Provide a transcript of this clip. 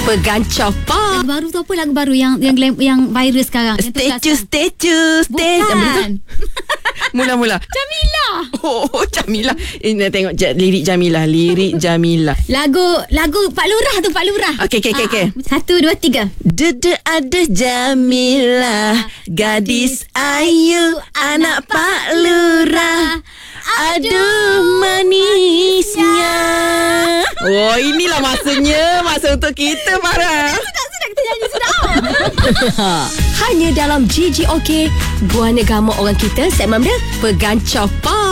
Pegancau Pop. Lagu baru tu apa? Lagu baru yang viral sekarang. Statue. Bukan. Mula-mula. Jamila. Oh, Jamila. Ini tengok lirik Jamila. Lagu Pak Lurah tu, Pak Lurah. Okey. 1, 2, 3. Dede ada Jamila, gadis ayu, anak Pak Lurah. Aduh manisnya. Oh, inilah masa untuk kita, Farah. Sudah kita nyanyi sudah. Hanya dalam GGOK, Guana Gama Orang Kita, segmen dia Pegancau Pop.